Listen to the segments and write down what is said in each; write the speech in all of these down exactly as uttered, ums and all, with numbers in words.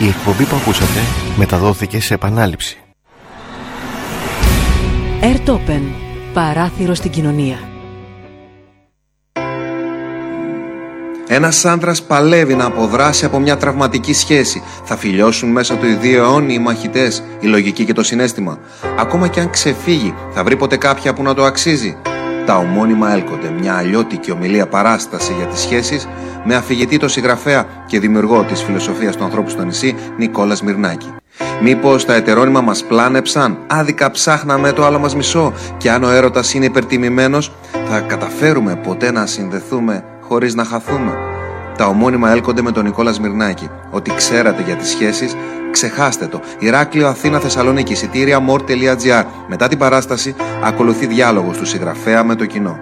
Η εκπομπή που ακούσατε μεταδόθηκε σε επανάληψη. Airtopen, παράθυρο στην κοινωνία. Ένας άντρας παλεύει να αποδράσει από μια τραυματική σχέση. Θα φιλιώσουν μέσα του οι δύο αιώνιοι οι μαχητές, η λογική και το συναίσθημα. Ακόμα και αν ξεφύγει, θα βρει ποτέ κάποια που να το αξίζει. Τα ομώνυμα έλκονται, μια αλλιώτικη ομιλία παράσταση για τις σχέσεις, με αφηγητή το συγγραφέα και δημιουργό της φιλοσοφίας του ανθρώπου στο νησί, Νικόλα Σμυρνάκη. Μήπως τα ετερόνυμα μας πλάνεψαν, άδικα ψάχναμε το άλλο μας μισό, και αν ο έρωτας είναι υπερτιμημένος, θα καταφέρουμε ποτέ να συνδεθούμε χωρίς να χαθούμε? Τα ομώνυμα έλκονται με τον Νικόλα Σμυρνάκη. Ό,τι ξέρατε για τις σχέσεις, ξεχάστε το. Ηράκλειο, Αθήνα, Θεσσαλονίκη, εισιτήρια μορ τελεία τζι άρ. Μετά την παράσταση ακολουθεί διάλογος του συγγραφέα με το κοινό.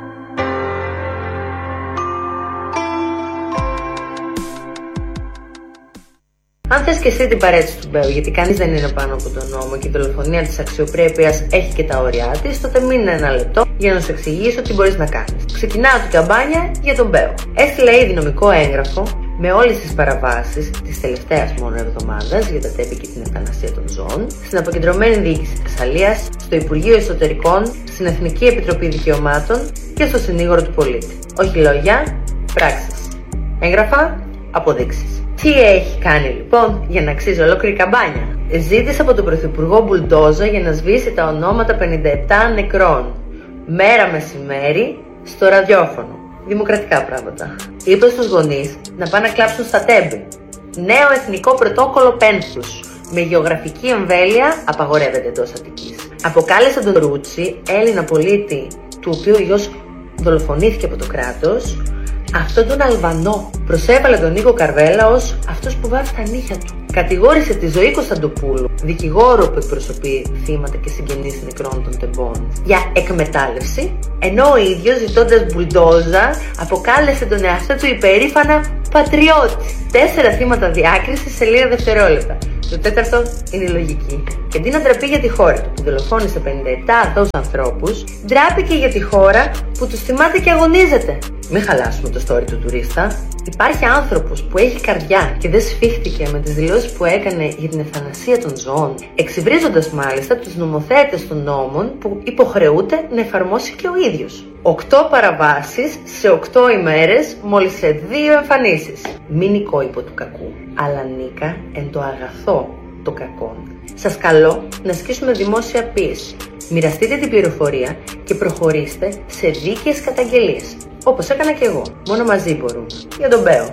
Αν θες και εσύ την παρέτηση του Μπέου, γιατί κανείς δεν είναι πάνω από τον νόμο και η δολοφονία της αξιοπρέπειας έχει και τα όρια της, τότε μείνε ένα λεπτό για να σου εξηγήσω τι μπορείς να κάνεις. Ξεκινάω την καμπάνια για τον Μπέου. Έστειλα ήδη νομικό έγγραφο με όλες τις παραβάσεις της τελευταίας μόνο εβδομάδας για τα τέμπη και την ευθανασία των ζώων, στην αποκεντρωμένη διοίκηση Θεσσαλίας, στο Υπουργείο Εσωτερικών, στην Εθνική Επιτροπή Δικαιωμάτων και στο συνήγορο του πολίτη. Όχι λόγια, πράξεις. Έγγραφα, αποδείξεις. Τι έχει κάνει λοιπόν για να αξίζει ολόκληρη καμπάνια? Ζήτησε από τον Πρωθυπουργό μπουλντόζα για να σβήσει τα ονόματα πενήντα επτά νεκρών. Μέρα μεσημέρι στο ραδιόφωνο. Δημοκρατικά πράγματα. Είπε στους γονείς να πάνε να κλάψουν στα τέμπη. Νέο εθνικό πρωτόκολλο πένθους. Με γεωγραφική εμβέλεια απαγορεύεται εντός Αττικής. Αποκάλεσε τον Ρούτσι, Έλληνα πολίτη, του οποίου ο γιος δολοφονήθηκε από το κράτος, αυτόν τον Αλβανό. Προσέβαλε τον Νίκο Καρβέλα ως αυτός που βάζει τα νύχια του. Κατηγόρησε τη Ζωή Κωνσταντοπούλου, δικηγόρο που εκπροσωπεί θύματα και συγγενείς νεκρών των τεμπών, για εκμετάλλευση, ενώ ο ίδιος, ζητώντας μπουλντόζα, αποκάλεσε τον εαυτό του υπερήφανα πατριώτη. Τέσσερα θύματα διάκρισης σε λίγα δευτερόλεπτα. Το τέταρτο είναι η λογική. Και αντί να ντραπεί για τη χώρα του που δολοφόνησε πενήντα επτά αθώους ανθρώπους, ντράπηκε για τη χώρα που τους θυμάται και αγωνίζεται. Μην χαλάσουμε το story του τουρίστα. Υπάρχει άνθρωπος που έχει καρδιά και δεν σφίχτηκε με τις δηλώσεις που έκανε για την ευθανασία των ζώων, εξυβρίζοντας μάλιστα τους νομοθέτες των νόμων που υποχρεούται να εφαρμόσει και ο ίδιος. Οκτώ παραβάσεις σε οκτώ ημέρες, μόλις σε δύο εμφανίσεις. Μην νικώ του κακού, αλλά νίκα εν το αγαθό το κακό. Σας καλώ να ασκήσουμε δημόσια πίεση. Μοιραστείτε την πληροφορία και προχωρήστε σε δίκαιες καταγγελίες. Όπως έκανα και εγώ. Μόνο μαζί μπορούμε. Για τον Μπέο.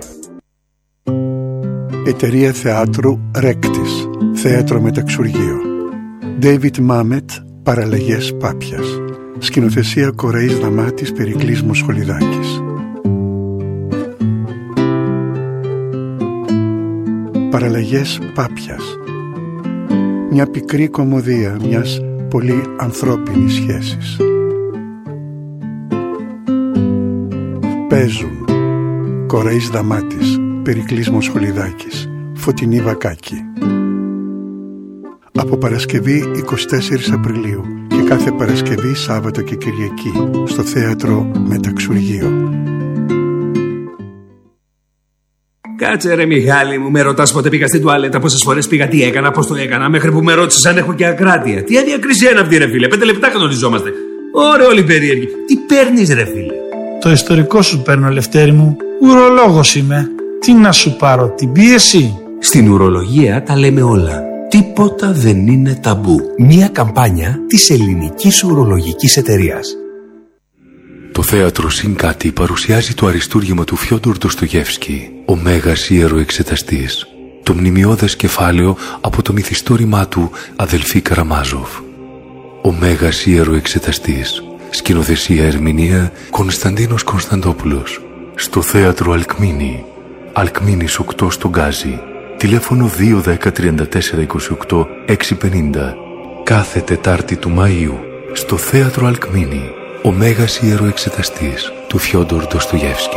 Εταιρεία θεάτρου Ρέκτης. Θέατρο Μεταξουργείο. David Mamet, Παραλλαγές Πάπιας. Σκηνοθεσία Κοραής Δαμάτης, Περικλής Μοσχολιδάκης. Παραλλαγές Πάπιας. Μια πικρή κωμωδία μιας πολύ ανθρώπινης σχέσης. Παίζουν Κοραής Δαμάτης, Περικλής Μοσχολιδάκης, Φωτεινή Βακάκη. Από Παρασκευή εικοστή τέταρτη Απριλίου και κάθε Παρασκευή, Σάββατο και Κυριακή στο Θέατρο Μεταξουργείο. Κάτσε ρε Μιχάλη μου, με ρωτάς πότε πήγα στην τουαλέτα, πόσες φορές πήγα, τι έκανα, πώς το έκανα, μέχρι που με ρώτησες αν έχω και ακράτεια. Τι αδιακρισία είναι αυτή ρε φίλε, πέντε λεπτά κανονιζόμαστε. Ωραία όλοι περίεργοι. Τι παίρνεις ρε φίλε? Το ιστορικό σου παίρνω, Λευτέρη μου. Ουρολόγος είμαι. Τι να σου πάρω, την πίεση? Στην ουρολογία τα λέμε όλα. Τίποτα δεν είναι ταμπού. Μια καμπάνια της Ελληνικής Ουρολογικής Εταιρείας. Το θέατρο Συγκάτη παρουσιάζει το αριστούργημα του Φιόντορ Ντοστογεύσκη, ο μέγας ιεροεξεταστής. Το μνημιώδες κεφάλαιο από το μυθιστόρημά του Αδελφοί Καραμάζοφ. Ο μέγας ιεροεξεταστής. Σκηνοθεσία ερμηνεία Κωνσταντίνος Κωνσταντόπουλος. Στο θέατρο Αλκμίνη. Αλκμίνης οκτώ στον Γκάζι. Τηλέφωνο δύο δέκα τριάντα τέσσερα είκοσι οκτώ εξακόσια πενήντα. Κάθε Τετάρτη του Μαΐου. Στο θέατρο Αλκμίνη. Ο μέγας ιεροεξεταστής του Φιόντορ Ντοστογεύσκη.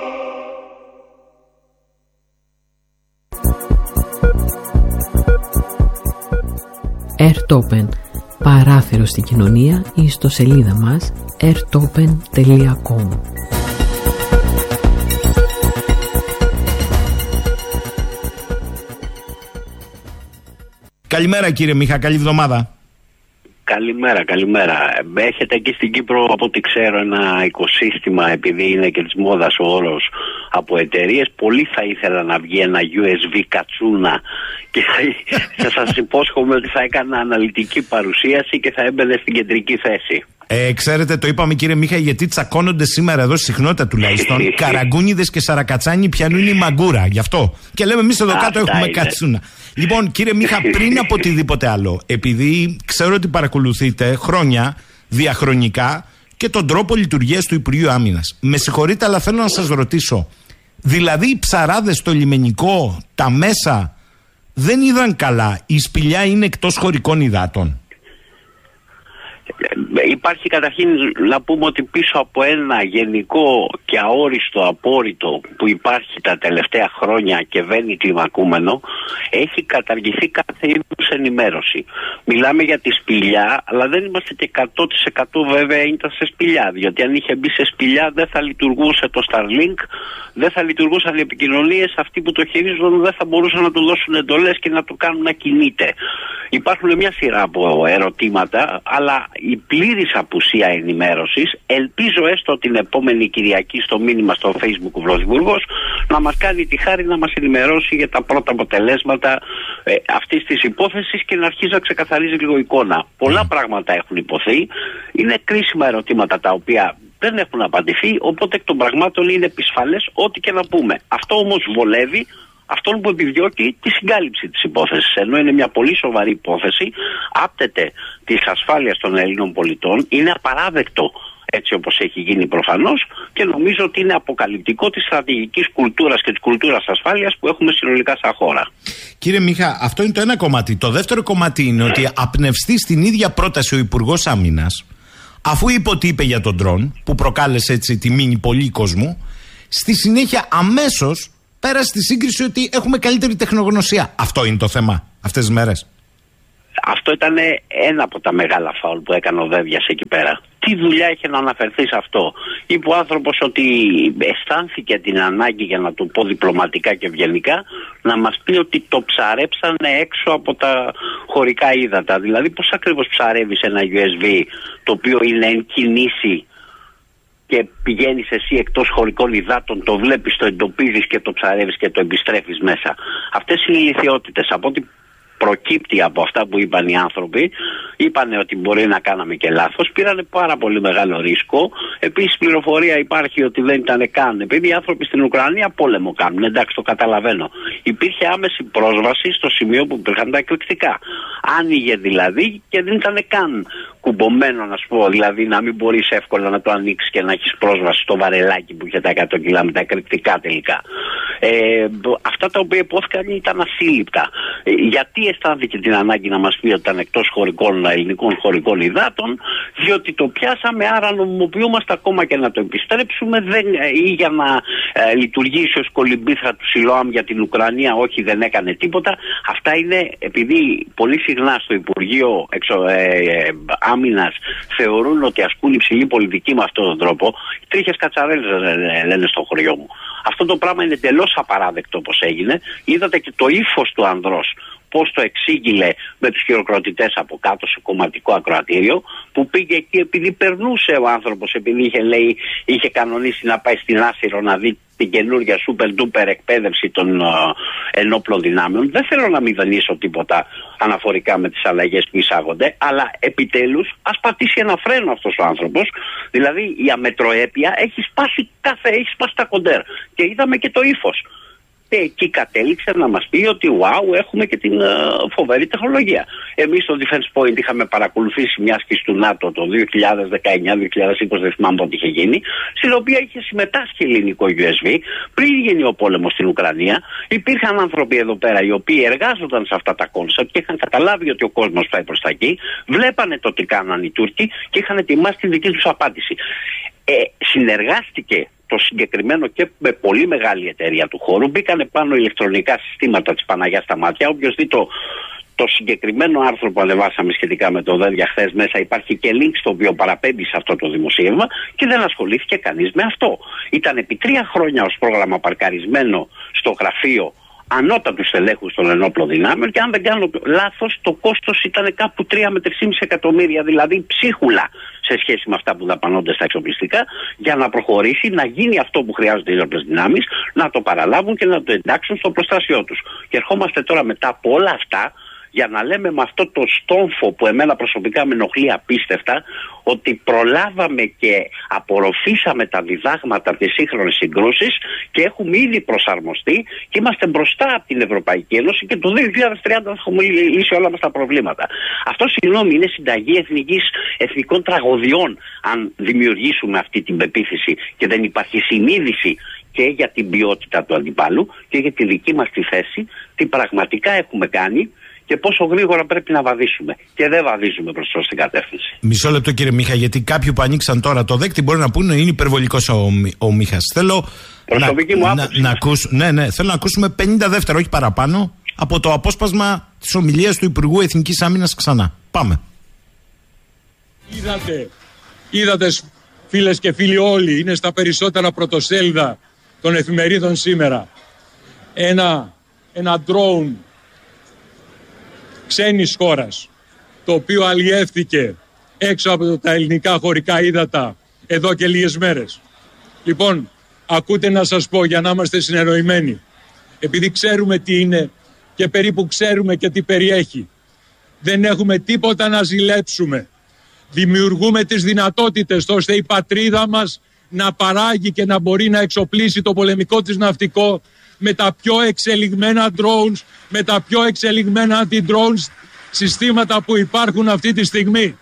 Airtopen, παράθυρο στην κοινωνία, ή ιστοσελίδα μας airtopen τελεία com. Καλημέρα κύριε Μίχα, καλή εβδομάδα. Καλημέρα, καλημέρα. Έχετε εκεί στην Κύπρο, από ό,τι ξέρω, ένα οικοσύστημα, επειδή είναι και της μόδας ο όρος, από εταιρείες. Πολύ θα ήθελα να βγει ένα γιου ες μπι κατσούνα και θα σας υπόσχομαι ότι θα έκανα αναλυτική παρουσίαση και θα έμπαινε στην κεντρική θέση. Ε, ξέρετε, το είπαμε κύριε Μίχα, γιατί τσακώνονται σήμερα εδώ, συχνότητα τουλάχιστον, καραγκούνιδες και σαρακατσάνοι πιανού είναι η μαγκούρα. Γι' αυτό. Και λέμε εμείς εδώ κάτω έχουμε είναι. Κατσούνα. Λοιπόν, κύριε Μίχα, πριν από οτιδήποτε άλλο, επειδή ξέρω ότι παρακολουθείτε χρόνια, διαχρονικά, και τον τρόπο λειτουργίας του Υπουργείου Άμυνας. Με συγχωρείτε, αλλά θέλω να σας ρωτήσω. Δηλαδή, οι ψαράδες στο λιμενικό, τα μέσα, δεν είδαν καλά. Η σπηλιά είναι εκτός χωρικών υδάτων. Υπάρχει καταρχήν να πούμε ότι πίσω από ένα γενικό και αόριστο απόρριτο που υπάρχει τα τελευταία χρόνια και βαίνει κλιμακούμενο, έχει καταργηθεί κάθε είδους ενημέρωση. Μιλάμε για τη σπηλιά, αλλά δεν είμαστε και εκατό τοις εκατό βέβαια ήταν σε σπηλιά, διότι αν είχε μπει σε σπηλιά δεν θα λειτουργούσε το Starlink, δεν θα λειτουργούσαν οι επικοινωνίες, αυτοί που το χειρίζονταν δεν θα μπορούσαν να του δώσουν εντολές και να το κάνουν να κινείται. Υπάρχουν μια σειρά από ερωτήματα, αλλά η πλήρης απουσία ενημέρωσης, ελπίζω έστω την επόμενη Κυριακή στο μήνυμα στο Facebook ο Πρωθυπουργός να μας κάνει τη χάρη να μας ενημερώσει για τα πρώτα αποτελέσματα ε, αυτής της υπόθεσης και να αρχίσει να ξεκαθαρίζει λίγο εικόνα. Πολλά πράγματα έχουν υποθεί, είναι κρίσιμα ερωτήματα τα οποία δεν έχουν απαντηθεί, οπότε εκ των πραγμάτων είναι επισφαλές ό,τι και να πούμε. Αυτό όμως βολεύει αυτόν που επιδιώκει τη συγκάλυψη της υπόθεσης, ενώ είναι μια πολύ σοβαρή υπόθεση, άπτεται της ασφάλειας των Ελλήνων πολιτών, είναι απαράδεκτο έτσι όπως έχει γίνει προφανώς και νομίζω ότι είναι αποκαλυπτικό της στρατηγικής κουλτούρας και της κουλτούρας ασφάλειας που έχουμε συνολικά σαν χώρα. Κύριε Μίχα, αυτό είναι το ένα κομμάτι. Το δεύτερο κομμάτι είναι ότι απνευστεί στην ίδια πρόταση ο Υπουργός Άμυνας, αφού είπε ότι είπε για τον ντρόν, που προκάλεσε έτσι τη μήνυ πολύ κόσμου, στη συνέχεια αμέσως πέρασε στη σύγκριση ότι έχουμε καλύτερη τεχνογνωσία. Αυτό είναι το θέμα αυτές τις μέρες. Αυτό ήταν ένα από τα μεγάλα φάουλ που έκανε ο Δένδιας εκεί πέρα. Τι δουλειά είχε να αναφερθεί σε αυτό. Είπε ο άνθρωπος ότι αισθάνθηκε την ανάγκη, για να το πω διπλωματικά και ευγενικά, να μας πει ότι το ψαρέψανε έξω από τα χωρικά ύδατα. Δηλαδή πώς ακριβώς ψαρεύεις ένα γιου ες μπι το οποίο είναι εν κινήσει και πηγαίνεις εσύ εκτός χωρικών υδάτων, το βλέπεις, το εντοπίζεις και το ψαρεύεις και το επιστρέφεις μέσα. Αυτές είναι οι ηλιθιότητες. Από ό,τι προκύπτει από αυτά που είπαν οι άνθρωποι, είπανε ότι μπορεί να κάναμε και λάθος, πήρανε πάρα πολύ μεγάλο ρίσκο. Επίσης πληροφορία υπάρχει ότι δεν ήταν καν, επειδή οι άνθρωποι στην Ουκρανία πόλεμο κάνουν, εντάξει, το καταλαβαίνω. Υπήρχε άμεση πρόσβαση στο σημείο που υπήρχαν τα εκρηκτικά. Άνοιγε δηλαδή και δεν ήταν καν κουμπωμένο, να σου πω, δηλαδή να μην μπορείς εύκολα να το ανοίξεις και να έχεις πρόσβαση στο βαρελάκι που είχε τα εκατό κιλά με τα εκρηκτικά τελικά. Ε, αυτά τα οποία υπόθηκαν ήταν ασύλληπτα. Ε, γιατί αισθάνθηκε την ανάγκη να μας πει ότι ήταν εκτός χωρικών, ελληνικών χωρικών υδάτων? Διότι το πιάσαμε, άρα νομιμοποιούμαστε ακόμα και να το επιστρέψουμε, δεν, ή για να ε, λειτουργήσει ως κολυμπήθρα του Σιλόαμ για την Ουκρανία, όχι, δεν έκανε τίποτα. Αυτά είναι επειδή πολύ συχνά στο Υπουργείο εξω, ε, ε, Άμυνας θεωρούν ότι ασκούν υψηλή πολιτική με αυτόν τον τρόπο. Τρίχες κατσαρέλες λένε στο χωριό μου. Αυτό το πράγμα είναι τελώς απαράδεκτο όπως έγινε. Είδατε και το ύφος του ανδρός, πώς το εξήγηλε με τους χειροκροτητές από κάτω σε κομματικό ακροατήριο, που πήγε εκεί επειδή περνούσε ο άνθρωπος, επειδή είχε, λέει, είχε κανονίσει να πάει στην Άσυρο να δει την καινούργια super duper εκπαίδευση των uh, ενόπλων δυνάμεων. Δεν θέλω να μηδενίσω τίποτα αναφορικά με τις αλλαγές που εισάγονται, αλλά επιτέλους ας πατήσει ένα φρένο αυτός ο άνθρωπος. Δηλαδή η αμετροέπεια έχει σπάσει κάθε, έχει σπάσει τα κοντέρ. Και είδαμε και το ύφος. Και εκεί κατέληξε να μας πει ότι wow, έχουμε και την uh, φοβερή τεχνολογία. Εμείς στο Defense Point είχαμε παρακολουθήσει μια άσκηση του ΝΑΤΟ το δύο χιλιάδες δεκαεννιά δύο χιλιάδες είκοσι, δεν θυμάμαι πότε είχε γίνει, στην οποία είχε συμμετάσχει ελληνικό γιου ες μπι πριν γίνει ο πόλεμος στην Ουκρανία. Υπήρχαν άνθρωποι εδώ πέρα οι οποίοι εργάζονταν σε αυτά τα κόνσεπτ και είχαν καταλάβει ότι ο κόσμος πάει προς τα εκεί, βλέπανε το τι κάναν οι Τούρκοι και είχαν ετοιμάσει τη δική τους απάντηση. Ε, συνεργάστηκε το συγκεκριμένο και με πολύ μεγάλη εταιρεία του χώρου. Μπήκανε πάνω ηλεκτρονικά συστήματα της Παναγιάς στα μάτια. Όποιος δει το, το συγκεκριμένο άρθρο που ανεβάσαμε σχετικά με το Δένδια χθες, μέσα υπάρχει και link στο οποίο παραπέμπει σε αυτό το δημοσίευμα, και δεν ασχολήθηκε κανείς με αυτό. Ήταν επί τρία χρόνια ως πρόγραμμα παρκαρισμένο στο γραφείο ανώτατους στελέχους των ενόπλων δυνάμεων και αν δεν κάνω λάθος το κόστος ήταν κάπου τρία με τρία και μισό εκατομμύρια, δηλαδή ψίχουλα σε σχέση με αυτά που δαπανώνται στα εξοπλιστικά, για να προχωρήσει, να γίνει αυτό που χρειάζονται οι ενόπλες δυνάμεις, να το παραλάβουν και να το εντάξουν στο προστάσιό τους. Και ερχόμαστε τώρα μετά από όλα αυτά για να λέμε με αυτό το στόμφο που εμένα προσωπικά με ενοχλεί απίστευτα, ότι προλάβαμε και απορροφήσαμε τα διδάγματα της σύγχρονης συγκρούσης και έχουμε ήδη προσαρμοστεί και είμαστε μπροστά από την Ευρωπαϊκή Ένωση και το δύο χιλιάδες τριάντα θα έχουμε λύσει όλα μας τα προβλήματα. Αυτό, συγγνώμη, είναι συνταγή εθνικής, εθνικών τραγωδιών αν δημιουργήσουμε αυτή την πεποίθηση και δεν υπάρχει συνείδηση και για την ποιότητα του αντιπάλου και για τη δική μας τη θέση, τι πραγματικά έχουμε κάνει και πόσο γρήγορα πρέπει να βαδίσουμε. Και δεν βαδίζουμε προς τη σωστή κατεύθυνση. Μισό λεπτό, κύριε Μίχα, γιατί κάποιοι που ανοίξαν τώρα το δέκτη μπορεί να πούνε είναι υπερβολικός ο, ο Μίχας. Θέλω προσωπική να, μου να, άποψη. να, ακούσ, ναι, ναι, θέλω να ακούσουμε πενήντα δεύτερα, όχι παραπάνω, από το απόσπασμα της ομιλίας του Υπουργού Εθνικής Άμυνας ξανά. Πάμε. Είδατε, είδατε φίλες και φίλοι όλοι, είναι στα περισσότερα πρωτοσέλιδα των εφημερίδων σήμερα. Ένα, ένα drone ξένης χώρας, το οποίο αλλιεύθηκε έξω από τα ελληνικά χωρικά ύδατα εδώ και λίγες μέρες. Λοιπόν, ακούτε να σας πω για να είμαστε συνεννοημένοι, επειδή ξέρουμε τι είναι και περίπου ξέρουμε και τι περιέχει. Δεν έχουμε τίποτα να ζηλέψουμε. Δημιουργούμε τις δυνατότητες ώστε η πατρίδα μας να παράγει και να μπορεί να εξοπλίσει το πολεμικό της ναυτικό με τα πιο εξελιγμένα drones, με τα πιο εξελιγμένα αντι-drones συστήματα που υπάρχουν αυτή τη στιγμή.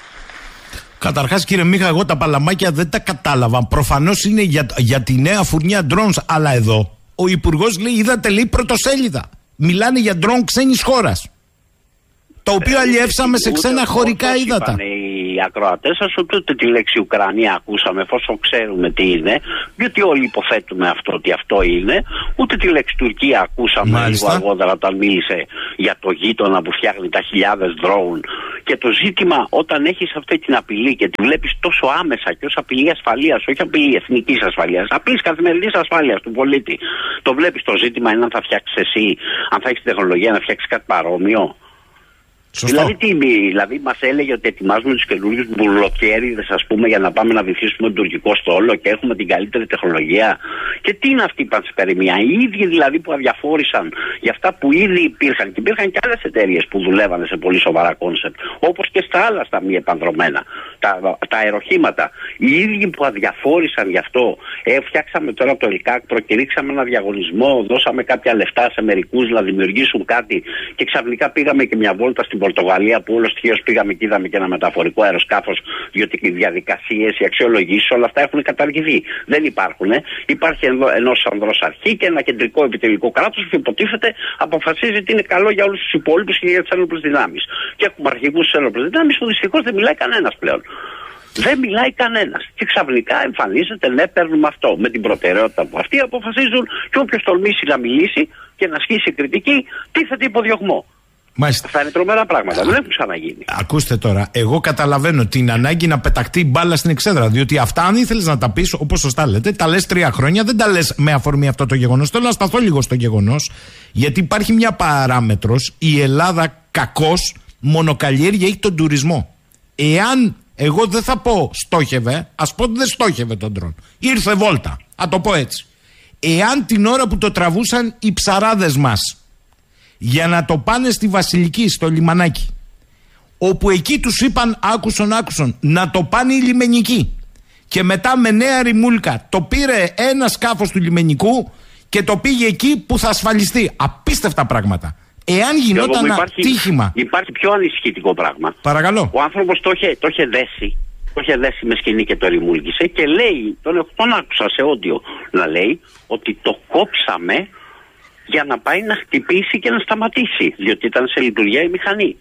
Καταρχάς, κύριε Μίχα, εγώ τα παλαμάκια δεν τα κατάλαβα. Προφανώς είναι για, για τη νέα φουρνιά drones, αλλά εδώ ο Υπουργός λέει, είδατε, λέει πρωτοσέλιδα. Μιλάνε για drone ξένης χώρας, το οποίο ε, αλλιεύσαμε σε ξένα χωρικά ύδατα. Οι ακροατές σας ότι ούτε τη λέξη Ουκρανία ακούσαμε, εφόσον ξέρουμε τι είναι, διότι όλοι υποθέτουμε αυτό ότι αυτό είναι, ούτε τη λέξη Τουρκία ακούσαμε. Μάλιστα. Λίγο αργότερα όταν μίλησε για το γείτονα που φτιάχνει τα χιλιάδες drone. Και το ζήτημα όταν έχεις αυτή την απειλή και τη βλέπεις τόσο άμεσα και ως απειλή ασφαλείας, όχι απειλή εθνικής ασφαλείας, απειλής καθημερινής ασφάλειας του πολίτη, το βλέπεις, το ζήτημα είναι αν θα φτιάξεις εσύ, αν θα έχεις τεχνολογία να φτιάξεις κάτι παρόμοιο. Σωστό. Δηλαδή, τι, δηλαδή μας έλεγε ότι ετοιμάζουμε τους καινούριους μπουρλοκέριδες, ας πούμε, για να πάμε να βυθίσουμε τον τουρκικό στόλο και έχουμε την καλύτερη τεχνολογία. Και τι είναι αυτή η πανσπερμία? Οι ίδιοι δηλαδή που αδιαφόρησαν για αυτά που ήδη υπήρχαν, και υπήρχαν και άλλες εταιρείες που δουλεύανε σε πολύ σοβαρά κόνσεπτ, όπως και στα άλλα στα μη επανδρομένα, τα, τα αεροχήματα. Οι ίδιοι που αδιαφόρησαν γι' αυτό, ε, φτιάξαμε τώρα το ΕΛΚΑΚ, προκηρύξαμε ένα διαγωνισμό, δώσαμε κάποια λεφτά σε μερικούς να δημιουργήσουν κάτι και ξαφνικά πήγαμε και μια βόλτα στην Πορτογαλία που όλος τυχαίως πήγαμε και είδαμε και ένα μεταφορικό αεροσκάφος, διότι οι διαδικασίες, οι αξιολογήσεις, όλα αυτά έχουν καταργηθεί. Δεν υπάρχουν. Υπάρχει ενός ανδρός αρχή και ένα κεντρικό επιτελικό κράτος που υποτίθεται αποφασίζει τι είναι καλό για όλους τους υπόλοιπους και για τις ένοπλες δυνάμεις. Και έχουμε αρχηγούς στις ένοπλες δυνάμεις που δυστυχώς δεν μιλάει κανένας πλέον. Δεν μιλάει κανένας. Και ξαφνικά εμφανίζεται, ναι, παίρνουμε αυτό. Με την προτεραιότητα που αυτοί αποφασίζουν, και όποιος τολμήσει να μιλήσει και να ασκήσει κριτική, τίθεται υποδιωγμό. Μάλιστα. Αυτά είναι τρομερά πράγματα. Δεν έχουν ξαναγίνει. Ακούστε τώρα, εγώ καταλαβαίνω την ανάγκη να πεταχτεί μπάλα στην εξέδρα. Διότι αυτά, αν ήθελες να τα πεις, όπως σωστά λέτε, τα λες τρία χρόνια, δεν τα λες με αφορμή αυτό το γεγονός. Θέλω να σταθώ λίγο στο γεγονός, γιατί υπάρχει μια παράμετρος. Η Ελλάδα κακώς μονοκαλλιέργεια έχει τον τουρισμό. Εάν, εγώ δεν θα πω στόχευε, ας πω ότι δεν στόχευε τον ντρόν. Ήρθε βόλτα, α το πω έτσι. Εάν την ώρα που το τραβούσαν οι ψαράδες μας για να το πάνε στη Βασιλική, στο λιμανάκι, όπου εκεί τους είπαν, άκουσον άκουσον, να το πάνε οι λιμενικοί, και μετά με νέα ρημούλκα το πήρε ένα σκάφος του λιμενικού και το πήγε εκεί που θα ασφαλιστεί. Απίστευτα πράγματα. Εάν γινόταν ένα τύχημα. Υπάρχει πιο ανησυχητικό πράγμα. Παρακαλώ. Ο άνθρωπος το είχε, το είχε δέσει. Το είχε δέσει με σκηνή και το ρημούλκησε και λέει, τον, τον άκουσα σε όντιο να λέει ότι το κόψαμε για να πάει να χτυπήσει και να σταματήσει, διότι ήταν σε λειτουργία η μηχανή.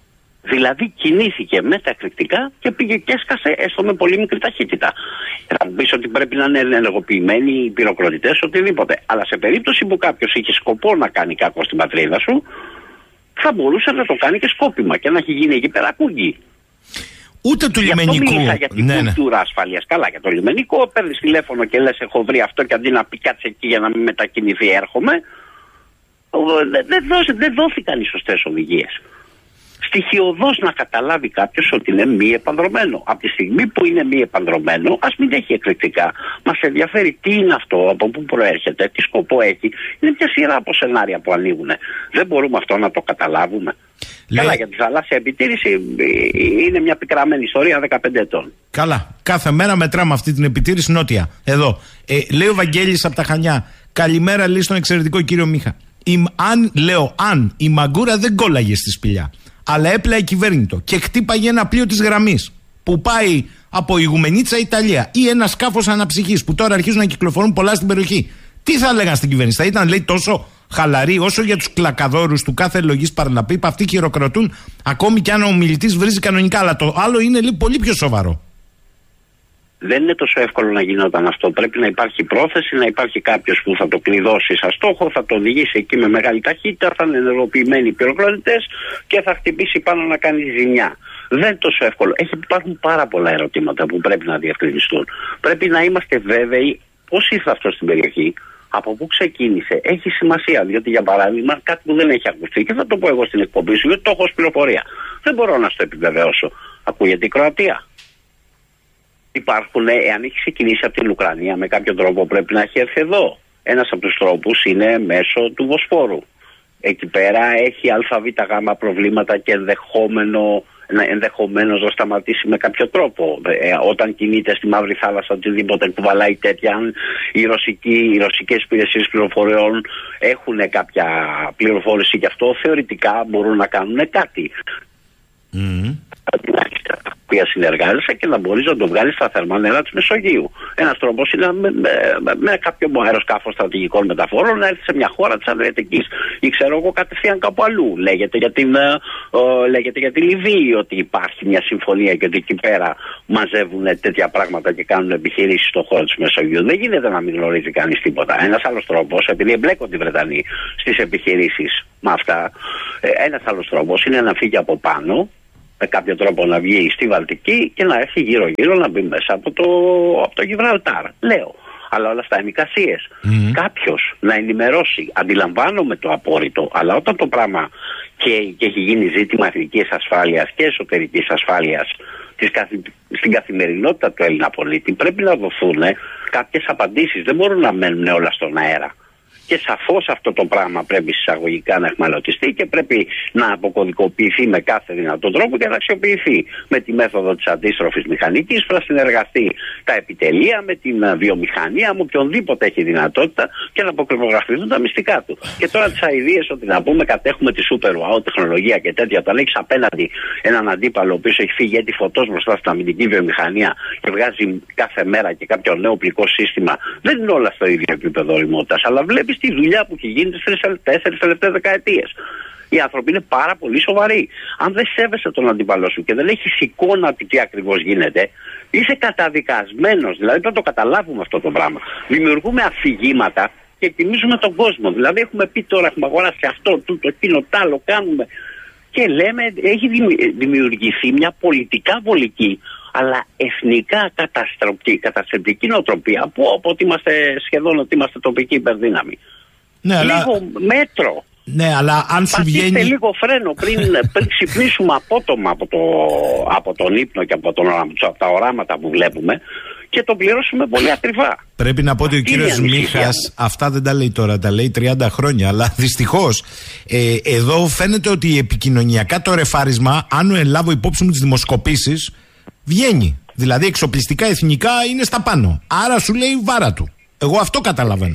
Δηλαδή κινήθηκε με τα εκρηκτικά και πήγε και έσκασε, έστω με πολύ μικρή ταχύτητα. Θα μου πεις ότι πρέπει να είναι ενεργοποιημένοι οι πυροκροτητές, οτιδήποτε. Αλλά σε περίπτωση που κάποιος είχε σκοπό να κάνει κακό στην πατρίδα σου, θα μπορούσε να το κάνει και σκόπιμα και να έχει γίνει εκεί πέρα κούγκι. Ούτε του λιμενικού. Μίλησα για την ναι, κουλτούρα ναι. ασφαλείας. Καλά, για το λιμενικό παίρνεις τηλέφωνο και λες έχω βρει αυτό και αντί να πει κάτσε εκεί για να μην μετακινηθεί έρχομαι. Δεν, δώσε, δεν δόθηκαν οι σωστές οδηγίες. Στοιχειοδός να καταλάβει κάποιος ότι είναι μη επανδρωμένο. Από τη στιγμή που είναι μη επανδρωμένο, ας μην έχει εκρηκτικά. Μας ενδιαφέρει τι είναι αυτό, από πού προέρχεται, τι σκοπό έχει. Είναι μια σειρά από σενάρια που ανοίγουν. Δεν μπορούμε αυτό να το καταλάβουμε. Λέει... Καλά, για τη θαλάσσια επιτήρηση είναι μια πικραμένη ιστορία δεκαπέντε ετών. Καλά. Κάθε μέρα μετράμε αυτή την επιτήρηση νότια. Εδώ. Ε, λέει ο Βαγγέλης από τα Χανιά. Καλημέρα, λέει στον εξαιρετικό κύριο Μίχα. Η, αν, λέω, αν η μαγκούρα δεν κόλλαγε στη σπηλιά, αλλά έπλεε κυβέρνητο και χτύπαγε ένα πλοίο της γραμμής που πάει από Ιγουμενίτσα Ιταλία ή ένα σκάφος αναψυχής που τώρα αρχίζουν να κυκλοφορούν πολλά στην περιοχή, τι θα έλεγαν στην κυβέρνηση? Θα ήταν, λέει, τόσο χαλαροί όσο για τους κλακαδόρους του κάθε λογής Παρλαπίπ? Αυτοί χειροκροτούν ακόμη κι αν ο μιλητής βρίζει κανονικά, αλλά το άλλο είναι, λέει, πολύ πιο σοβαρό. Δεν είναι τόσο εύκολο να γινόταν αυτό. Πρέπει να υπάρχει πρόθεση, να υπάρχει κάποιος που θα το κλειδώσει σαν στόχο, θα το οδηγήσει εκεί με μεγάλη ταχύτητα, θα είναι ενεργοποιημένοι οι πυροκροτητές και θα χτυπήσει πάνω να κάνει ζημιά. Δεν είναι τόσο εύκολο. Έχει, υπάρχουν πάρα πολλά ερωτήματα που πρέπει να διευκρινιστούν. Πρέπει να είμαστε βέβαιοι πώς ήρθε αυτό στην περιοχή, από πού ξεκίνησε. Έχει σημασία, διότι για παράδειγμα κάτι που δεν έχει ακουστεί, και θα το πω εγώ στην εκπομπή σου, γιατί το έχω ως πληροφορία. Δεν μπορώ να στο επιβεβαιώσω. Ακούγεται η Κροατία. Υπάρχουν, εάν έχει ξεκινήσει από την Ουκρανία, με κάποιο τρόπο πρέπει να έχει έρθει εδώ. Ένας από τους τρόπους είναι μέσω του Βοσπόρου. Εκεί πέρα έχει ΑΒΓ προβλήματα και ενδεχόμενο, ενδεχομένως να σταματήσει με κάποιο τρόπο. Ε, όταν κινείται στη Μαύρη Θάλασσα, οτιδήποτε κουβαλάει τέτοια, αν οι, ρωσικοί, οι ρωσικές υπηρεσίες πληροφοριών έχουν κάποια πληροφόρηση γι' αυτό, θεωρητικά μπορούν να κάνουν κάτι. Mm. Οποία συνεργάζεσαι και να μπορεί να το βγάλει στα θερμά νερά της Μεσογείου. Ένας τρόπος είναι με, με, με, με κάποιο αεροσκάφο στρατηγικών μεταφορών να έρθει σε μια χώρα της Αδριατικής ή ξέρω εγώ κατευθείαν κάπου αλλού. Λέγεται για, την, ε, ε, λέγεται για τη Λιβύη ότι υπάρχει μια συμφωνία και ότι εκεί πέρα μαζεύουν τέτοια πράγματα και κάνουν επιχειρήσεις στον χώρο της Μεσογείου. Δεν γίνεται να μην γνωρίζει κανείς τίποτα. Ένας άλλος τρόπος, επειδή εμπλέκονται οι Βρετανοί στις επιχειρήσεις με αυτά, ε, ένας άλλος τρόπος είναι να φύγει από πάνω, με κάποιο τρόπο να βγει στη Βαλτική και να έρθει γύρω-γύρω να μπει μέσα από το, από το Γιβραλτάρ. Λέω. Αλλά όλα αυτά είναι εικασίες. Mm. Κάποιος να ενημερώσει. Αντιλαμβάνομαι το απόρριτο, αλλά όταν το πράγμα και, και έχει γίνει ζήτημα εθνικής ασφάλειας και εσωτερικής ασφάλειας της καθη, στην καθημερινότητα του Έλληνα πολίτη, πρέπει να δοθούν κάποιες απαντήσεις. Δεν μπορούν να μένουν όλα στον αέρα. Και σαφώς αυτό το πράγμα πρέπει εισαγωγικά να εχμαλωτιστεί και πρέπει να αποκωδικοποιηθεί με κάθε δυνατό τρόπο και να αξιοποιηθεί με τη μέθοδο της αντίστροφης μηχανικής, που να συνεργαστεί τα επιτελεία με την βιομηχανία, με οποιονδήποτε έχει δυνατότητα και να αποκρυπτογραφηθούν τα μυστικά του. Και τώρα τις αηδίες ότι να πούμε κατέχουμε τη super wow τεχνολογία και τέτοια, όταν έχεις απέναντι έναν αντίπαλο ο οποίος έχει φύγει έτη φωτός μπροστά στην αμυντική βιομηχανία και βγάζει κάθε μέρα και κάποιο νέο οπλικό σύστημα, δεν είναι όλα στο ίδιο επίπεδο ωριμότητας, αλλά βλέπεις τη δουλειά που έχει γίνει τις τρεις τέσσερις τελευταίες δεκαετίες. Οι άνθρωποι είναι πάρα πολύ σοβαροί. Αν δεν σέβεσαι τον αντίπαλό σου και δεν έχεις εικόνα του τι ακριβώς γίνεται, είσαι καταδικασμένος. Δηλαδή πρέπει να το καταλάβουμε αυτό το πράγμα. Δημιουργούμε αφηγήματα και εκτιμίζουμε τον κόσμο. Δηλαδή έχουμε πει τώρα, έχουμε αγοράσει αυτό, τούτο, εκείνο, τ' άλλο, κάνουμε. Και λέμε, έχει δημιουργηθεί μια πολιτικά βολική, αλλά εθνικά καταστρεπτική νοοτροπία που όποτε είμαστε σχεδόν ότι είμαστε τοπική υπερδύναμη. Ναι, λίγο αλλά... μέτρο. Ναι, αλλά αν σου βγαίνει... Πατήστε λίγο φρένο πριν, πριν ξυπνήσουμε απότομα από, το, από τον ύπνο και από, τον, από τα οράματα που βλέπουμε και το πληρώσουμε πολύ ακριβά. Πρέπει να πω ότι ο κύριος Μίχας αυτά δεν τα λέει τώρα, τα λέει τριάντα χρόνια, αλλά δυστυχώς ε, εδώ φαίνεται ότι επικοινωνιακά το ρεφάρισμα, αν ελάβω υπόψη μου τις δημοσκοπήσεις, βγαίνει. Δηλαδή εξοπλιστικά εθνικά είναι στα πάνω. Άρα σου λέει βάρα του. Εγώ αυτό καταλαβαίνω.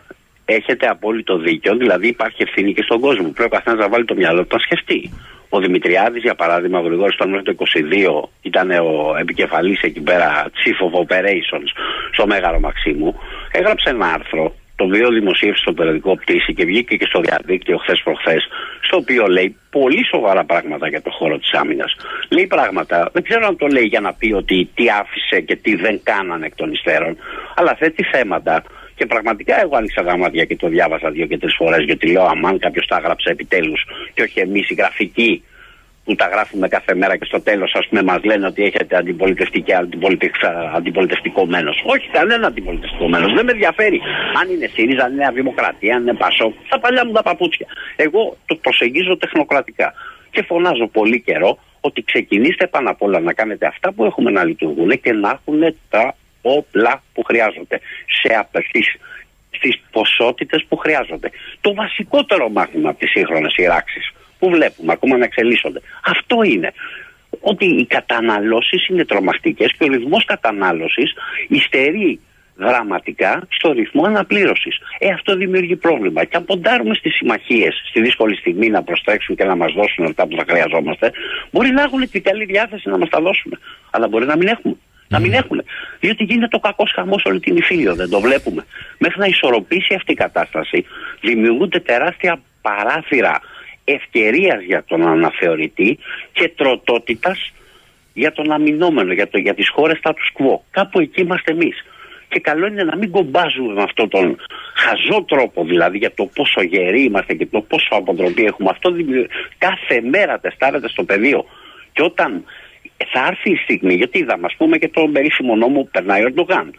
Έχετε απόλυτο δίκιο, δηλαδή υπάρχει ευθύνη και στον κόσμο. Πρέπει ο καθένας να βάλει το μυαλό του να σκεφτεί. Ο Δημητριάδης, για παράδειγμα, ο Γρηγόρης τον μέχρι το είκοσι δύο ήταν ο επικεφαλής εκεί πέρα, Chief of Operations, στο Μέγαρο Μαξίμου. Έγραψε ένα άρθρο, το οποίο δημοσίευσε στο περιοδικό Πτήση και βγήκε και στο διαδίκτυο χθες προχθές, στο οποίο λέει πολύ σοβαρά πράγματα για το χώρο της άμυνας. Λέει πράγματα, δεν ξέρω αν το λέει για να πει ότι τι άφησε και τι δεν κάνανε εκ των υστέρων, αλλά θέτει θέματα. Και πραγματικά εγώ άνοιξα τα μάτια και το διάβασα δύο και τρεις φορές, γιατί λέω αμάν κάποιος τα έγραψε επιτέλους και όχι εμείς οι γραφικοί που τα γράφουμε κάθε μέρα και στο τέλος, ας πούμε, μας λένε ότι έχετε αντιπολιτευτική, αντιπολιτευτικό μένος. Όχι, κανένα αντιπολιτευτικό μένος. Δεν με ενδιαφέρει αν είναι ΣΥΡΙΖΑ, αν είναι Νέα Δημοκρατία, αν είναι ΠΑΣΟΚ. Τα παλιά μου τα παπούτσια. Εγώ το προσεγγίζω τεχνοκρατικά. Και φωνάζω πολύ καιρό ότι ξεκινήστε πάνω απ' όλα να κάνετε αυτά που έχουμε να λειτουργούν και να έχουν τα όπλα που χρειάζονται σε απευθείς, στις ποσότητες που χρειάζονται. Το βασικότερο μάθημα από τις σύγχρονες σειράξεις που βλέπουμε ακόμα να εξελίσσονται, αυτό είναι ότι οι καταναλώσεις είναι τρομακτικές και ο ρυθμός κατανάλωσης υστερεί δραματικά στο ρυθμό αναπλήρωσης. Ε, αυτό δημιουργεί πρόβλημα. Και αν ποντάρουμε στις συμμαχίες στη δύσκολη στιγμή να προστρέξουν και να μας δώσουν αυτά που θα χρειαζόμαστε, μπορεί να έχουν την καλή διάθεση να μας τα δώσουν. Αλλά μπορεί να μην έχουμε. Mm. Να μην έχουν. Διότι γίνεται ο κακός χαμός όλη την Ιφίλιο. Δεν το βλέπουμε. Μέχρι να ισορροπήσει αυτή η κατάσταση, δημιουργούνται τεράστια παράθυρα ευκαιρίας για τον αναθεωρητή και τροτότητας για τον αμυνόμενο, για, το, για τις χώρες status quo. Κάπου εκεί είμαστε εμείς. Και καλό είναι να μην κομπάζουμε με αυτόν τον χαζό τρόπο, δηλαδή για το πόσο γεροί είμαστε και το πόσο αποτροπή έχουμε. Αυτό δημιουργεί. Κάθε μέρα τεστάρεται στο πεδίο. Και όταν θα έρθει η στιγμή, γιατί είδαμε, ας πούμε, και τον περίφημο νόμο που περνάει ο Ερντογάν.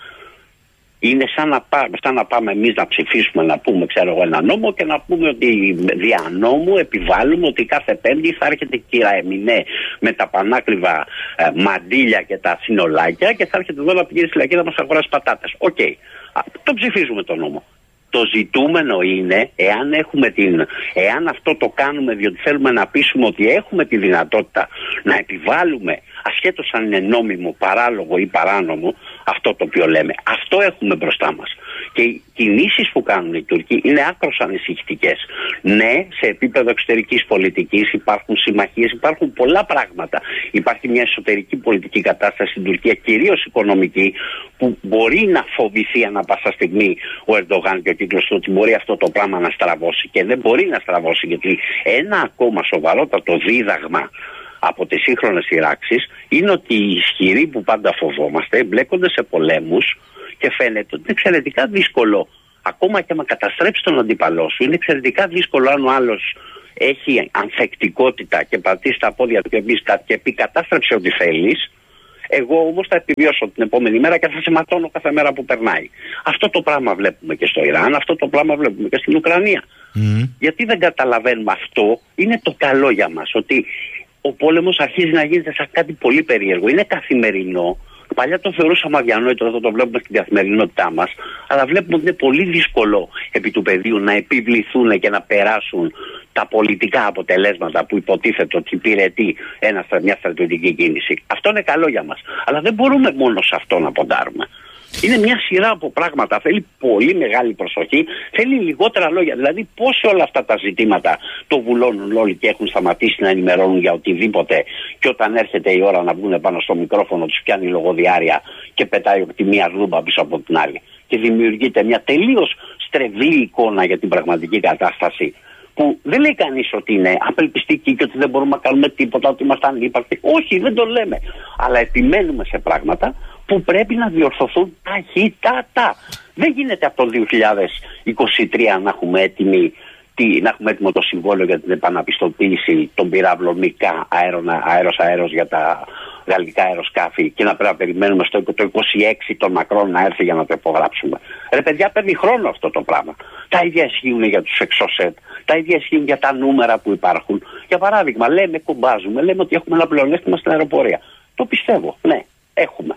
Είναι σαν να, πά, σαν να πάμε εμείς να ψηφίσουμε, να πούμε, ξέρω εγώ, ένα νόμο και να πούμε ότι δια νόμου επιβάλλουμε ότι κάθε Πέμπτη θα έρχεται η κυρία Εμινέ με τα πανάκριβα ε, μαντίλια και τα συνολάκια και θα έρχεται εδώ να πηγαίνει στη φυλακή να μας αγοράσει πατάτες. Οκ. Okay. Το ψηφίζουμε το νόμο. Το ζητούμενο είναι, εάν, έχουμε την, εάν αυτό το κάνουμε διότι θέλουμε να πείσουμε ότι έχουμε τη δυνατότητα να επιβάλλουμε, ασχέτως αν είναι νόμιμο, παράλογο ή παράνομο, αυτό το οποίο λέμε, αυτό έχουμε μπροστά μας. Και οι κινήσεις που κάνουν οι Τούρκοι είναι άκρως ανησυχητικές. Ναι, σε επίπεδο εξωτερικής πολιτικής υπάρχουν συμμαχίες, υπάρχουν πολλά πράγματα. Υπάρχει μια εσωτερική πολιτική κατάσταση στην Τουρκία, κυρίως οικονομική, που μπορεί να φοβηθεί ανά πάσα στιγμή ο Ερντογάν και ο κύκλος του ότι μπορεί αυτό το πράγμα να στραβώσει. Και δεν μπορεί να στραβώσει, γιατί ένα ακόμα σοβαρότατο δίδαγμα από τις σύγχρονες σειράξεις είναι ότι οι ισχυροί που πάντα φοβόμαστε εμπλέκονται σε πολέμους και φαίνεται ότι είναι εξαιρετικά δύσκολο, ακόμα και άμα καταστρέψει τον αντίπαλό σου, είναι εξαιρετικά δύσκολο αν ο άλλος έχει ανθεκτικότητα και πατήσει τα πόδια του και πει κατάστρεψε ό,τι θέλεις. Εγώ όμως θα επιβιώσω την επόμενη μέρα και θα σε ματώνω κάθε μέρα που περνάει. Αυτό το πράγμα βλέπουμε και στο Ιράν, αυτό το πράγμα βλέπουμε και στην Ουκρανία. Mm. Γιατί δεν καταλαβαίνουμε αυτό, είναι το καλό για μας, ότι ο πόλεμος αρχίζει να γίνεται σαν κάτι πολύ περίεργο. Είναι καθημερινό. Παλιά το θεωρούσαμε αδιανόητο, εδώ το βλέπουμε στην καθημερινότητά μας. Αλλά βλέπουμε ότι είναι πολύ δύσκολο επί του πεδίου να επιβληθούν και να περάσουν τα πολιτικά αποτελέσματα που υποτίθεται ότι υπηρετεί ένα, μια στρατιωτική κίνηση. Αυτό είναι καλό για μας. Αλλά δεν μπορούμε μόνο σε αυτό να ποντάρουμε. Είναι μια σειρά από πράγματα. Θέλει πολύ μεγάλη προσοχή, θέλει λιγότερα λόγια. Δηλαδή, πώς όλα αυτά τα ζητήματα το βουλώνουν όλοι και έχουν σταματήσει να ενημερώνουν για οτιδήποτε. Και όταν έρχεται η ώρα να βγουν πάνω στο μικρόφωνο, τους πιάνει λογοδιάρεια και πετάει τη μία ρούμπα πίσω από την άλλη. Και δημιουργείται μια τελείως στρεβλή εικόνα για την πραγματική κατάσταση. Που δεν λέει κανείς ότι είναι απελπιστική και ότι δεν μπορούμε να κάνουμε τίποτα, ότι είμαστε ανύπαρκτοι. Όχι, δεν το λέμε. Αλλά επιμένουμε σε πράγματα που πρέπει να διορθωθούν ταχύτατα. Δεν γίνεται από το δύο χιλιάδες είκοσι τρία να έχουμε, έτοιμη, τι, να έχουμε έτοιμο το συμβόλαιο για την επαναπιστοποίηση των πυράβλων ΜΙΚΑ αέρος-αέρος για τα γαλλικά αεροσκάφη και να πρέπει να περιμένουμε στο το είκοσι έξι τον Μακρόν να έρθει για να το υπογράψουμε. Ρε παιδιά, παίρνει χρόνο αυτό το πράγμα. Τα ίδια ισχύουν για τους εξωσέτ, τα ίδια ισχύουν για τα νούμερα που υπάρχουν. Για παράδειγμα, λέμε, κουμπάζουμε, λέμε ότι έχουμε ένα πλεονέκτημα στην αεροπορία. Το πιστεύω, ναι, έχουμε.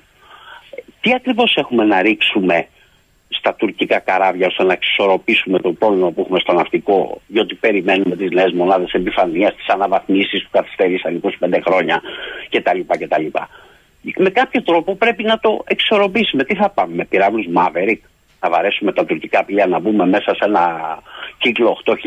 Τι ακριβώς έχουμε να ρίξουμε στα τουρκικά καράβια ώστε να εξισορροπήσουμε το πρόβλημα που έχουμε στο ναυτικό, διότι περιμένουμε τις νέες μονάδες επιφανείας, τις αναβαθμίσεις που καθυστερήσαν είκοσι πέντε χρόνια κτλ. κτλ. Με κάποιο τρόπο πρέπει να το εξισορροπήσουμε. Τι θα πάμε, με πυράβλους Maverick, να βαρέσουμε τα τουρκικά πλοία να μπούμε μέσα σε ένα κύκλο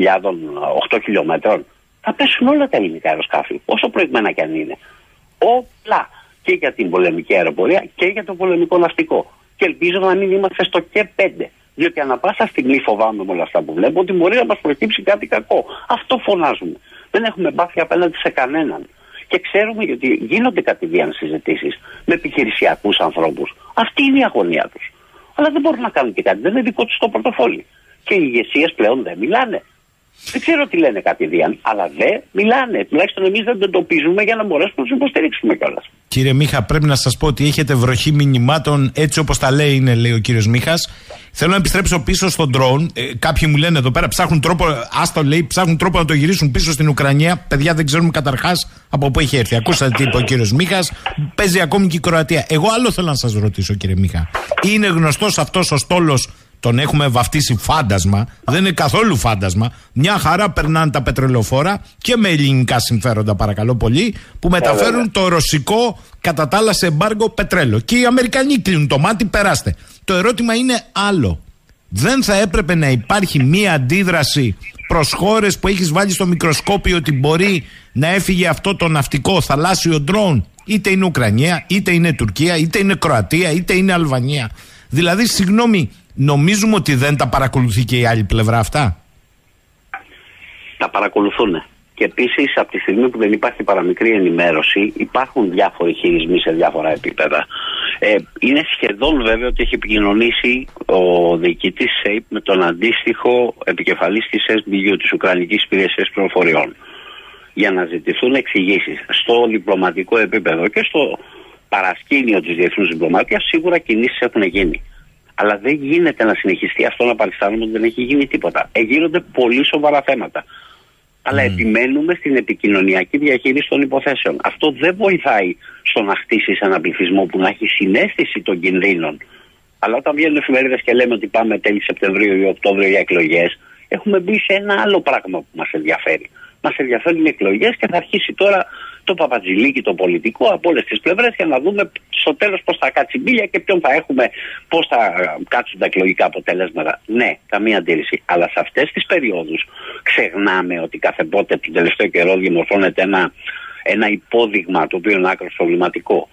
οκτώ χιλιόμετρων. Θα πέσουν όλα τα ελληνικά αεροσκάφη, όσο προηγμένα κι αν είναι. Όπλα και για την πολεμική αεροπορία και για το πολεμικό ναυτικό. Και ελπίζω να μην είμαστε στο και πέντε. Διότι ανά πάσα στιγμή φοβάμαι με όλα αυτά που βλέπω ότι μπορεί να μας προκύψει κάτι κακό. Αυτό φωνάζουμε. Δεν έχουμε πάθει απέναντι σε κανέναν. Και ξέρουμε ότι γίνονται κατηδίαν συζητήσεις με επιχειρησιακούς ανθρώπους. Αυτή είναι η αγωνία τους. Αλλά δεν μπορούν να κάνουν και κάτι. Δεν είναι δικό τους το πορτοφόλι. Και οι ηγεσίες πλέον δεν μιλάνε. Δεν ξέρω τι λένε κατηδίαν, αλλά δεν μιλάνε. Τουλάχιστον εμείς δεν το εντοπίζουμε για να μπορέσουμε να τους υποστηρίξουμε κιόλας. Κύριε Μίχα, πρέπει να σας πω ότι έχετε βροχή μηνυμάτων έτσι όπως τα λέει, είναι, λέει ο κύριος Μίχας. Θέλω να επιστρέψω πίσω στον drone. Ε, κάποιοι μου λένε εδώ πέρα ψάχνουν τρόπο, άστο λέει, ψάχνουν τρόπο να το γυρίσουν πίσω στην Ουκρανία. Παιδιά, δεν ξέρουμε καταρχάς από πού έχει έρθει. Ακούσατε τι είπε ο κύριος Μίχας. Παίζει ακόμη και η Κροατία. Εγώ άλλο θέλω να σας ρωτήσω, κύριε Μίχα. Είναι γνωστός αυτός ο στόλος? Τον έχουμε βαφτίσει φάντασμα, δεν είναι καθόλου φάντασμα. Μια χαρά περνάνε τα πετρελαιοφόρα και με ελληνικά συμφέροντα, παρακαλώ πολύ, που μεταφέρουν ε, το ρωσικό κατά τα άλλα σε εμπάργκο πετρέλαιο. Και οι Αμερικανοί κλείνουν το μάτι, περάστε. Το ερώτημα είναι άλλο. Δεν θα έπρεπε να υπάρχει μία αντίδραση προς χώρες που έχεις βάλει στο μικροσκόπιο ότι μπορεί να έφυγε αυτό το ναυτικό θαλάσσιο ντρόουν? Είτε είναι Ουκρανία, είτε είναι Τουρκία, είτε είναι Κροατία, είτε είναι Αλβανία. Δηλαδή, συγγνώμη, νομίζουμε ότι δεν τα παρακολουθεί και η άλλη πλευρά αυτά? Τα παρακολουθούν. Και επίσης, από τη στιγμή που δεν υπάρχει παραμικρή ενημέρωση, υπάρχουν διάφοροι χειρισμοί σε διάφορα επίπεδα. Ε, είναι σχεδόν βέβαιο ότι έχει επικοινωνήσει ο διοικητής ΣΕΙΠ με τον αντίστοιχο επικεφαλής της ες μπι γιου, της Ουκρανικής Υπηρεσίας Πληροφοριών, για να ζητηθούν εξηγήσεις. Στο διπλωματικό επίπεδο και στο παρασκήνιο της διεθνούς διπλωματίας σίγουρα κινήσεις έχουν γίνει. Αλλά δεν γίνεται να συνεχιστεί αυτό, να παριστάνουμε ότι δεν έχει γίνει τίποτα. Εγείρονται πολύ σοβαρά θέματα. Αλλά mm. επιμένουμε στην επικοινωνιακή διαχείριση των υποθέσεων. Αυτό δεν βοηθάει στο να χτίσει έναν πληθυσμό που να έχει συναίσθηση των κινδύνων. Αλλά όταν βγαίνουν εφημερίδες και λέμε ότι πάμε τέλη Σεπτεμβρίου ή Οκτώβριο για εκλογές, έχουμε μπει σε ένα άλλο πράγμα που μας ενδιαφέρει. Μας ενδιαφέρουν οι εκλογές και θα αρχίσει τώρα το παπατζηλίκι, το πολιτικό από όλες τις πλευρές, για να δούμε στο τέλος πώς θα κάτσει η μπίλια και ποιον θα έχουμε, πώς θα κάτσουν τα εκλογικά αποτελέσματα. Ναι, καμία αντίρρηση. Αλλά σε αυτές τις περιόδους ξεχνάμε ότι κάθε πότε τον τελευταίο καιρό διαμορφώνεται ένα, ένα υπόδειγμα το οποίο είναι άκρως προβληματικό.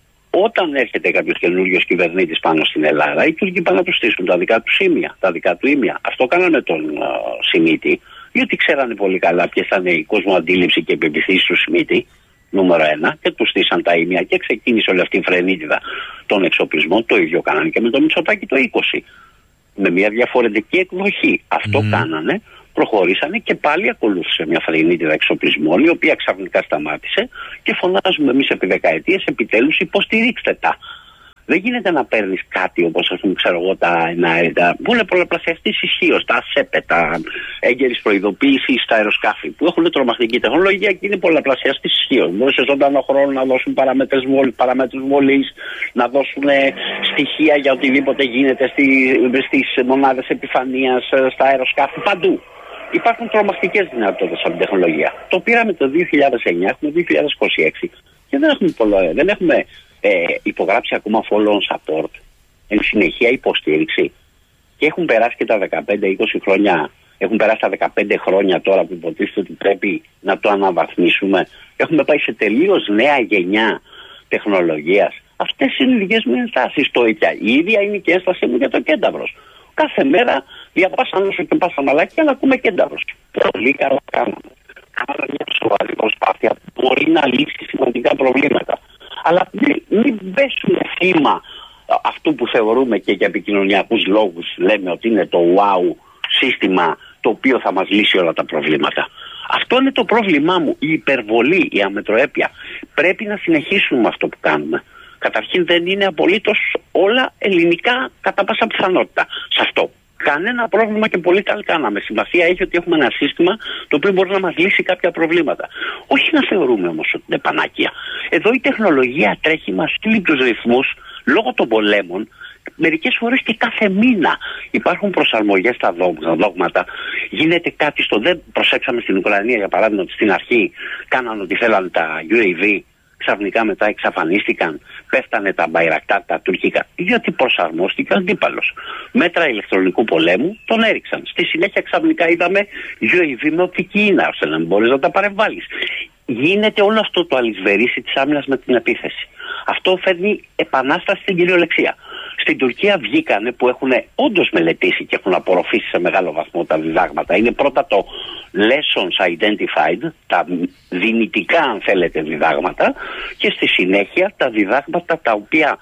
Όταν έρχεται κάποιος καινούριος κυβερνήτης πάνω στην Ελλάδα, οι Τούρκοι πάνε να του στήσουν τα δικά του ήμια, τα δικά του ήμια. Αυτό κάνανε τον uh, Σιμίτη, γιατί ξέρανε πολύ καλά ποιες ήταν η κοσμοαντίληψη και η πεποιθήση του Σιμίτη, νούμερο ένα, και του στήσαν τα ήμια και ξεκίνησε όλη αυτή η φρενίτιδα των εξοπλισμών. Το ίδιο κάνανε και με το Μητσοτάκη το είκοσι. Με μια διαφορετική εκδοχή. Αυτό mm. κάνανε, προχωρήσανε και πάλι ακολούθησε μια φρενίτιδα εξοπλισμών, η οποία ξαφνικά σταμάτησε και φωνάζουμε εμείς επί δεκαετίες, επιτέλους υποστηρίξτε τα. Δεν γίνεται να παίρνεις κάτι όπως, ας πούμε, ξέρω εγώ, τα εναέρια, που είναι πολλαπλασιαστής ισχύως, τα ΑΣΕΠΕ, τα έγκαιρης προειδοποίησης στα αεροσκάφη, που έχουν τρομακτική τεχνολογία και είναι πολλαπλασιαστής ισχύως. Μπορεί σε ζωντανό χρόνο να δώσουν παραμέτρους βολής, παραμέτρους βολής, να δώσουν στοιχεία για οτιδήποτε γίνεται στη, στις μονάδες επιφανείας, στα αεροσκάφη, παντού. Υπάρχουν τρομακτικές δυνατότητες από την τεχνολογία. Το πήραμε το δύο χιλιάδες εννιά, έχουμε δύο χιλιάδες είκοσι έξι και δεν έχουμε, πολλο, δεν έχουμε ε, υπογράψει ακόμα follow-on support, εν συνεχεία υποστήριξη. Και έχουν περάσει και τα δεκαπέντε είκοσι χρόνια, έχουν περάσει τα δεκαπέντε χρόνια τώρα που υποτίθεται ότι πρέπει να το αναβαθμίσουμε. Έχουμε πάει σε τελείως νέα γενιά τεχνολογίας. Αυτές είναι οι δικές μου ενστάσεις. Το ίδια. Η ίδια είναι και η ένστασή μου για το Κένταβρος. Κάθε μέρα διαπάσαν όσο και πάσα μαλάκια να ακούμε Κένταβρος. Πολύ καλά κάναμε. Κάναμε μια σοβαρή προσπάθεια που μπορεί να λύσει σημαντικά προβλήματα. Αλλά μην, μην πέσουν θύμα αυτού που θεωρούμε και για επικοινωνιακούς λόγους λέμε ότι είναι το wow σύστημα το οποίο θα μας λύσει όλα τα προβλήματα. Αυτό είναι το πρόβλημά μου. Η υπερβολή, η αμετροέπεια. Πρέπει να συνεχίσουμε με αυτό που κάνουμε. Καταρχήν δεν είναι απολύτως όλα ελληνικά κατά πάσα πιθανότητα σε αυτό. Κανένα πρόβλημα και πολύ καλά κάναμε. Σημασία έχει ότι έχουμε ένα σύστημα το οποίο μπορεί να μας λύσει κάποια προβλήματα. Όχι να θεωρούμε όμως ότι είναι πανάκια. Εδώ η τεχνολογία τρέχει με ασύλληπτους ρυθμούς λόγω των πολέμων. Μερικές φορές και κάθε μήνα υπάρχουν προσαρμογές στα δόγματα. Γίνεται κάτι στο δεν προσέξαμε στην Ουκρανία, για παράδειγμα, ότι στην αρχή κάνανε ότι θέλανε τα γιου έι βι. Ξαφνικά μετά εξαφανίστηκαν, πέφτανε τα μπαϊρακτά, τα τουρκικά, γιατί προσαρμόστηκε ο αντίπαλος. Μέτρα ηλεκτρονικού πολέμου τον έριξαν. Στη συνέχεια ξαφνικά είδαμε γιου έι βι με οπτική ίνα, ώστε να μην μπορείς να τα παρεμβάλλεις. Γίνεται όλο αυτό το αλυσβερίσι της άμυνας με την επίθεση. Αυτό φέρνει επανάσταση στην κυριολεξία. Στην Τουρκία βγήκανε που έχουν όντως μελετήσει και έχουν απορροφήσει σε μεγάλο βαθμό τα διδάγματα. Είναι πρώτα το lessons identified, τα δυνητικά αν θέλετε διδάγματα, και στη συνέχεια τα διδάγματα τα οποία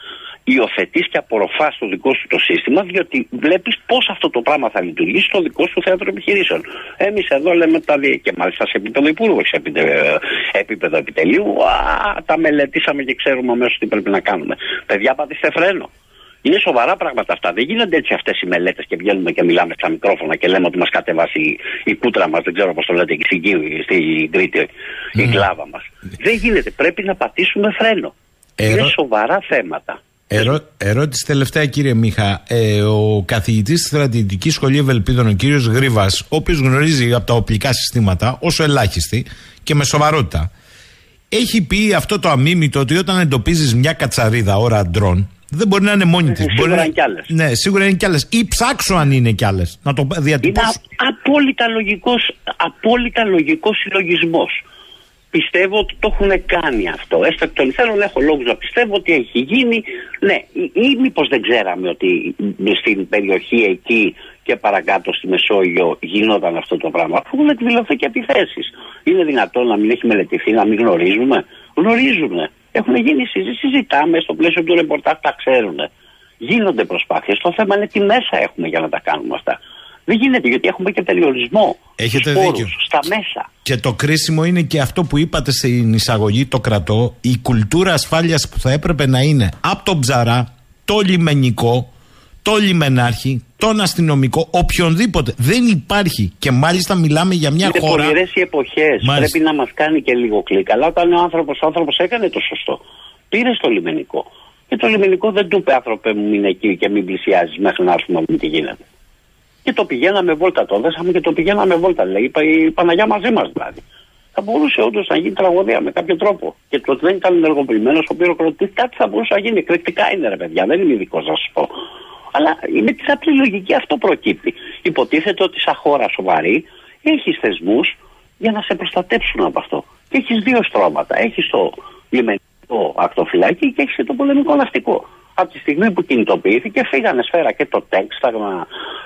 υιοθετείς και απορροφάς το δικό σου το σύστημα, διότι βλέπεις πώς αυτό το πράγμα θα λειτουργήσει στο δικό σου θέατρο επιχειρήσεων. Εμείς εδώ λέμε τα δι... και μάλιστα σε επίπεδο υπουργού, σε επίπεδο επιτελείου, α, τα μελετήσαμε και ξέρουμε αμέσως τι πρέπει να κάνουμε. Παιδιά, πατήστε φρένο. Είναι σοβαρά πράγματα αυτά. Δεν γίνονται έτσι αυτές οι μελέτες και βγαίνουμε και μιλάμε στα μικρόφωνα και λέμε ότι μας κατεβάσει η, η κούτρα μας, δεν ξέρω πώς το λέτε, στην Κρήτη, mm. η κλάβα μας. Δεν γίνεται. Πρέπει να πατήσουμε φρένο. Ερω... Είναι σοβαρά θέματα. Ερω... Ερώτηση τελευταία, κύριε Μίχα. Ε, ο καθηγητής της Στρατιωτικής Σχολής Ευελπίδων, ο κύριος Γρήβας, ο οποίος γνωρίζει από τα οπλικά συστήματα, όσο ελάχιστη και με σοβαρότητα, έχει πει αυτό το αμίμητο ότι όταν εντοπίζεις μια κατσαρίδα ώρα ντρόν, δεν μπορεί να είναι μόνη της. Σίγουρα να... είναι κι άλλες. Ναι, σίγουρα είναι κι άλλες. Ή ψάξω αν είναι κι άλλες. Να το διατυπώσω. Είναι απόλυτα λογικός, απόλυτα λογικός συλλογισμός. Πιστεύω ότι το έχουν κάνει αυτό. Έστω εκ των υστέρων έχω λόγους να πιστεύω ότι έχει γίνει. Ναι, ή, ή μήπως δεν ξέραμε ότι στην περιοχή εκεί και παρακάτω στη Μεσόγειο γινόταν αυτό το πράγμα. Έχουν εκδηλωθεί και επιθέσεις. Είναι δυνατόν να μην έχει μελετηθεί, να μην γνωρίζουμε? Γνωρίζουμε. Έχουν γίνει συζητήσεις, συζητάμε στο πλαίσιο του ρεπορτάζ, τα ξέρουν. Γίνονται προσπάθειες. Το θέμα είναι τι μέσα έχουμε για να τα κάνουμε αυτά. Δεν γίνεται, γιατί έχουμε και περιορισμό. Έχετε στους δίκιο. πόρους, στα μέσα. Και το κρίσιμο είναι και αυτό που είπατε στην εισαγωγή, το κρατώ, η κουλτούρα ασφάλειας που θα έπρεπε να είναι από τον ψαρά, το λιμενικό, το λιμενάρχη, τον αστυνομικό, οποιονδήποτε. Δεν υπάρχει. Και μάλιστα μιλάμε για μια είναι χώρα. Είναι πονηρές οι εποχές. Πρέπει να μας κάνει και λίγο κλικ. Αλλά όταν ο άνθρωπος, ο άνθρωπος έκανε το σωστό. Πήρε στο λιμενικό. Και το λιμενικό δεν του είπε, άνθρωπε μου, είναι εκεί και μην πλησιάζεις μέχρι να έρθουμε να τι γίνεται. Και το πηγαίναμε βόλτα, το δέσαμε και το πηγαίναμε βόλτα. Λέει η Παναγιά μαζί μας δηλαδή. Θα μπορούσε όντως να γίνει τραγωδία με κάποιο τρόπο. Και το ότι δεν ήταν ενεργοποιημένος ο πυροκροτής, κάτι θα μπορούσε να γίνει. Εκρηκτικά είναι, ρε παιδιά, δεν είναι ειδικός να σας πω. Αλλά με τη απλή λογική αυτό προκύπτει. Υποτίθεται ότι σαν χώρα σοβαρή έχεις θεσμούς για να σε προστατέψουν από αυτό. Και έχεις δύο στρώματα. Έχεις το λιμενικό ακτοφυλάκι και έχεις το πολεμικό ναυτικό. Από τη στιγμή που κινητοποιήθηκε, φύγανε σφαίρα και το ΤΕΚ, στάγμα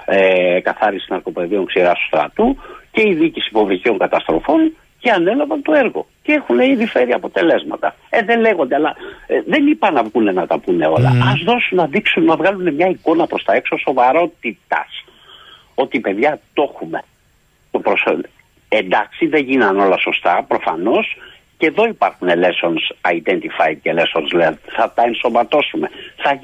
ε, καθάριση ναρκοπαιδίων ξηρά του στρατού και η διοίκηση υποβρυχίων καταστροφών και ανέλαβαν το έργο. Και έχουν ήδη φέρει αποτελέσματα. Ε, δεν λέγονται, αλλά ε, δεν είπαν να βγουν να τα πούνε όλα. Mm. Ας δώσουν να δείξουν, να βγάλουν μια εικόνα προς τα έξω σοβαρότητας. Ότι παιδιά το έχουμε. Το προσ... Εντάξει, δεν γίναν όλα σωστά, προφανώς. Και εδώ υπάρχουν lessons identified και lessons learned. Θα τα ενσωματώσουμε. Θα